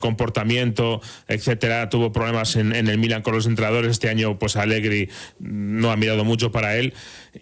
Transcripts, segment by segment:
comportamiento, etcétera. Tuvo problemas en el Milan con los entrenadores. Este año, pues Allegri no ha mirado mucho para él.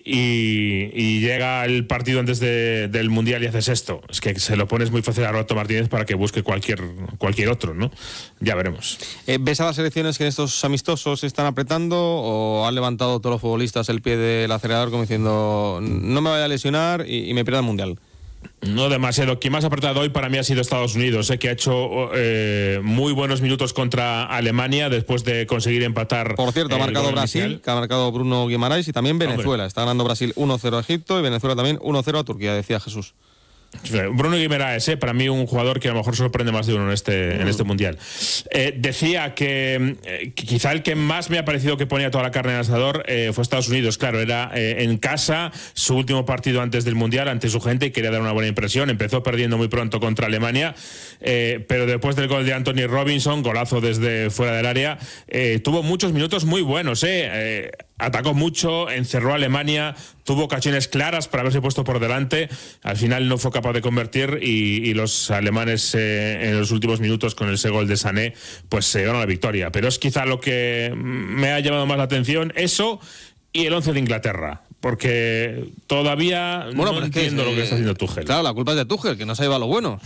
Y llega el partido antes del Mundial y haces esto. Es que se lo pones muy fácil a Roberto Martínez para que busque cualquier otro, ¿no? Ya veremos. ¿Ves a las selecciones que en estos amistosos se están apretando o han levantado todos los futbolistas el pie del acelerador como diciendo no me vaya a lesionar y me pierda el Mundial? No demasiado. Quien más ha apretado hoy para mí ha sido Estados Unidos, que ha hecho muy buenos minutos contra Alemania después de conseguir empatar. Por cierto, ha marcado Brasil, inicial, que ha marcado Bruno Guimaraes, y también Venezuela. Hombre. Está ganando Brasil 1-0 a Egipto y Venezuela también 1-0 a Turquía, decía Jesús. Bruno Guimaraes, para mí un jugador que a lo mejor sorprende más de uno en este Mundial. Decía que quizá el que más me ha parecido que ponía toda la carne en el asador fue Estados Unidos. Claro, era en casa, su último partido antes del Mundial, ante su gente, y quería dar una buena impresión. Empezó perdiendo muy pronto contra Alemania, pero después del gol de Anthony Robinson, golazo desde fuera del área, tuvo muchos minutos muy buenos. Atacó mucho, encerró a Alemania, tuvo ocasiones claras para haberse puesto por delante. Al final no fue capaz de convertir y los alemanes en los últimos minutos con ese gol de Sané pues se llevaron la victoria. Pero es quizá lo que me ha llamado más la atención, eso y el 11 de Inglaterra. Porque todavía no entiendo lo que está haciendo Tuchel. Claro, la culpa es de Tuchel, que no se ha llevado lo bueno.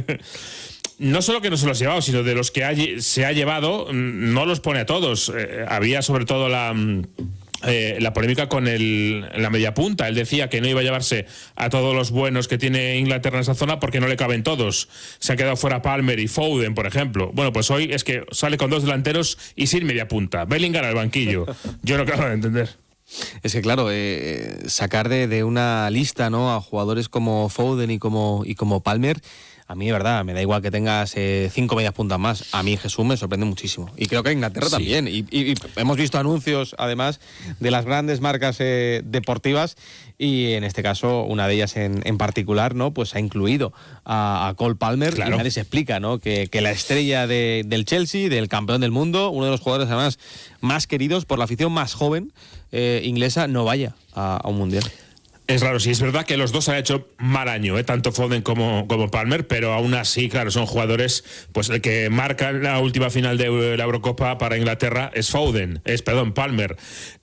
No solo que no se los ha llevado, sino de los que se ha llevado, no los pone a todos. Había sobre todo la polémica con la media punta. Él decía que no iba a llevarse a todos los buenos que tiene Inglaterra en esa zona porque no le caben todos. Se han quedado fuera Palmer y Foden, por ejemplo. Bueno, pues hoy es que sale con 2 delanteros y sin media punta. Bellingham al banquillo. Yo no acabo de entender. Es que claro, sacar de una lista, ¿no?, a jugadores como Foden y como Palmer, a mí de verdad me da igual que tengas 5 medias puntas más. A mí Jesús me sorprende muchísimo. Y creo que a Inglaterra también. Y hemos visto anuncios, además, de las grandes marcas deportivas, y en este caso, una de ellas en particular, ¿no?, pues ha incluido a Cole Palmer. Claro. Y nadie se explica, ¿no?, que la estrella del Chelsea, del campeón del mundo, uno de los jugadores además más queridos por la afición más joven inglesa, no vaya a un Mundial. Es raro, sí, es verdad que los dos han hecho mal año, tanto Foden como Palmer, pero aún así, claro, son jugadores, pues el que marca la última final de la Eurocopa para Inglaterra es Palmer.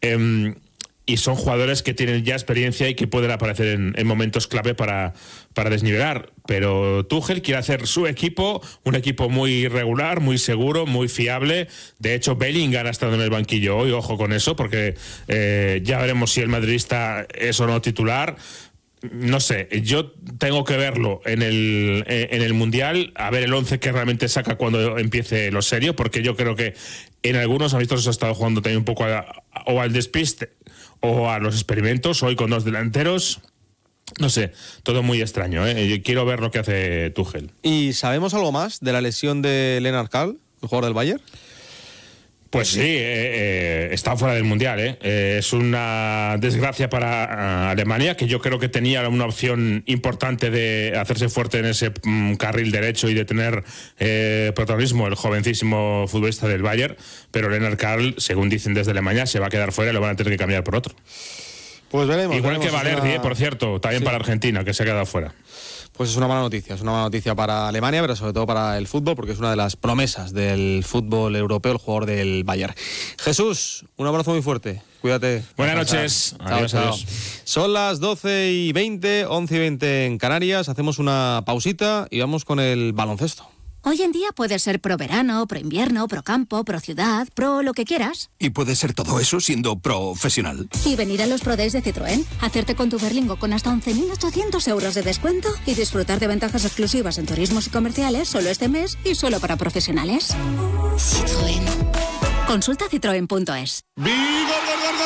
Y son jugadores que tienen ya experiencia y que pueden aparecer en momentos clave para desnivelar. Pero Tuchel quiere hacer su equipo un equipo muy regular, muy seguro, muy fiable. De hecho, Bellingham ha estado en el banquillo hoy, ojo con eso, porque ya veremos si el madridista es o no titular. No sé, yo tengo que verlo en el Mundial, a ver el 11 que realmente saca cuando empiece lo serio, porque yo creo que en algunos amistosos ha estado jugando también un poco o al despiste o a los experimentos, hoy con 2 delanteros. No sé, todo muy extraño, ¿eh? Quiero ver lo que hace Tuchel. ¿Y sabemos algo más de la lesión de Lennart Kahl, el jugador del Bayern? Pues sí, está fuera del Mundial. Es una desgracia para Alemania, que yo creo que tenía una opción importante de hacerse fuerte en ese carril derecho y de tener protagonismo, el jovencísimo futbolista del Bayern, pero Lennart Kahl, según dicen desde Alemania, se va a quedar fuera y lo van a tener que cambiar por otro. Pues veremos. Igual que Valerdi, por cierto, también para Argentina, que se ha quedado fuera. Pues es una mala noticia para Alemania, pero sobre todo para el fútbol, porque es una de las promesas del fútbol europeo, el jugador del Bayern. Jesús, un abrazo muy fuerte, cuídate. Buenas noches. Adiós. Son las 12:20, 11:20 en Canarias, hacemos una pausita y vamos con el baloncesto. Hoy en día puedes ser pro verano, pro invierno, pro campo, pro ciudad, pro lo que quieras. Y puedes ser todo eso siendo profesional. Y venir a los Pro Days de Citroën, hacerte con tu Berlingo con hasta 11.800 euros de descuento y disfrutar de ventajas exclusivas en turismos y comerciales solo este mes y solo para profesionales. Citroën. Consulta citroen.es. ¡Vigor!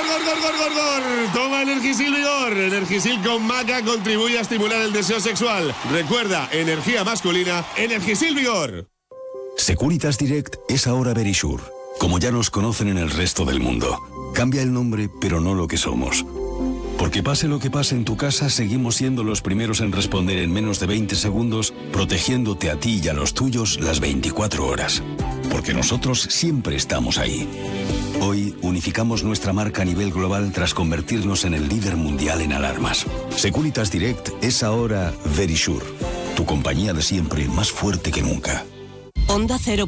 Toma Energisil Vigor. Energisil con maca contribuye a estimular el deseo sexual. Recuerda, energía masculina, Energisil Vigor. Securitas Direct es ahora Verisure. Como ya nos conocen en el resto del mundo. Cambia el nombre, pero no lo que somos. Porque pase lo que pase en tu casa, seguimos siendo los primeros en responder en menos de 20 segundos, protegiéndote a ti y a los tuyos las 24 horas. Porque nosotros siempre estamos ahí. Hoy unificamos nuestra marca a nivel global tras convertirnos en el líder mundial en alarmas. Securitas Direct es ahora Verisure, tu compañía de siempre más fuerte que nunca. Onda Cero.